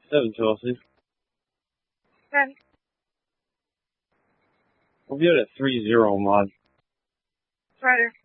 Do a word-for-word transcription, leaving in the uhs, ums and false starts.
Seven, Chelsea. Ten. We'll be at a three zero mod. Ryder.